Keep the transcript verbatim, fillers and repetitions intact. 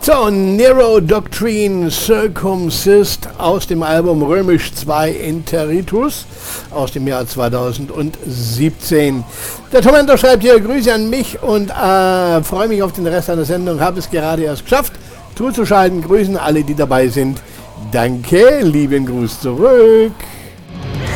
So, Nero Doctrine Circumcist aus dem Album Römisch zwei Interitus aus dem Jahr zweitausendsiebzehn. Der Tomento schreibt hier Grüße an mich und äh, freue mich auf den Rest einer Sendung. Habe es gerade erst geschafft, zuzuschalten. Grüßen alle, die dabei sind. Danke, lieben Gruß zurück.